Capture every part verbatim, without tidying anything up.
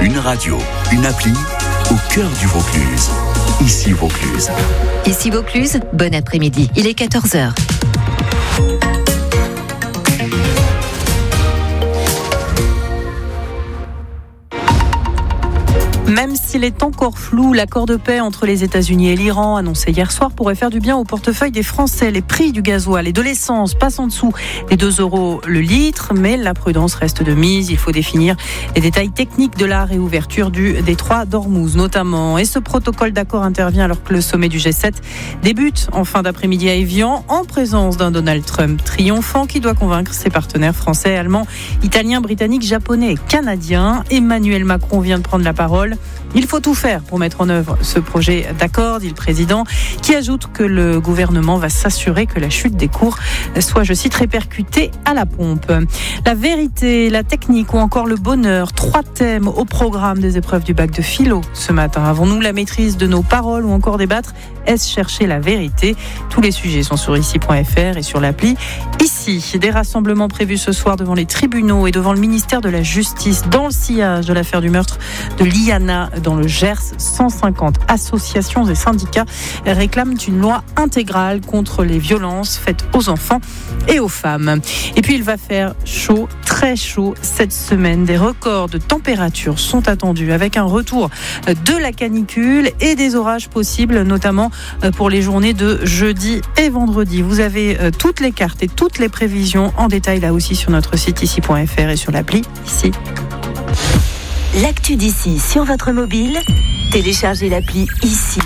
Une radio, une appli au cœur du Vaucluse. Ici Vaucluse. Ici Vaucluse, bon après-midi. Il est quatorze heures. Même s'il est encore flou, l'accord de paix entre les États-Unis et l'Iran, annoncé hier soir, pourrait faire du bien au portefeuille des Français. Les prix du gasoil et de l'essence passent en dessous des deux euros le litre, mais la prudence reste de mise. Il faut définir les détails techniques de la réouverture du détroit d'Ormuz, notamment. Et ce protocole d'accord intervient alors que le sommet du G sept débute en fin d'après-midi à Évian, en présence d'un Donald Trump triomphant qui doit convaincre ses partenaires français, allemands, italiens, britanniques, japonais et canadiens. Emmanuel Macron vient de prendre la parole. Il faut tout faire pour mettre en œuvre ce projet d'accord, dit le président, qui ajoute que le gouvernement va s'assurer que la chute des cours soit, je cite, répercutée à la pompe. La vérité, la technique ou encore le bonheur, trois thèmes au programme des épreuves du bac de philo ce matin. Avons-nous la maîtrise de nos paroles ou encore débattre? Est-ce chercher la vérité? Tous les sujets sont sur ici point f r et sur l'appli Ici. Des rassemblements prévus ce soir devant les tribunaux et devant le ministère de la Justice dans le sillage de l'affaire du meurtre de Liana dans le Gers. cent cinquante associations et syndicats réclament une loi intégrale contre les violences faites aux enfants et aux femmes. Et puis il va faire chaud, très chaud cette semaine. Des records de température sont attendus avec un retour de la canicule et des orages possibles, notamment pour les journées de jeudi et vendredi. Vous avez toutes les cartes et toutes les prévisions en détail là aussi sur notre site ici point f r et sur l'appli Ici. L'actu d'ici sur votre mobile, téléchargez l'appli Ici.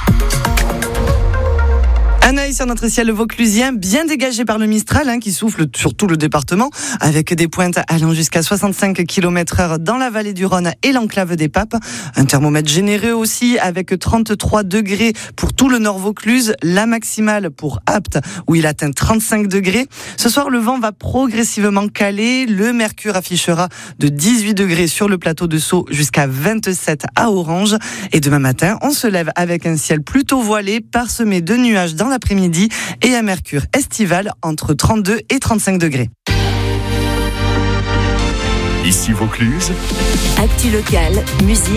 Un œil sur notre ciel vauclusien, bien dégagé par le Mistral, hein, qui souffle sur tout le département, avec des pointes allant jusqu'à soixante-cinq kilomètres heure dans la vallée du Rhône et l'enclave des Papes. Un thermomètre généreux aussi, avec trente-trois degrés pour tout le Nord Vaucluse, la maximale pour Apt, où il atteint trente-cinq degrés. Ce soir, le vent va progressivement caler. Le mercure affichera de dix-huit degrés sur le plateau de Sceaux jusqu'à vingt-sept à Orange. Et demain matin, on se lève avec un ciel plutôt voilé, parsemé de nuages dans l'après-midi et un mercure estival entre trente-deux et trente-cinq degrés. Ici Vaucluse. Actu locale, musique.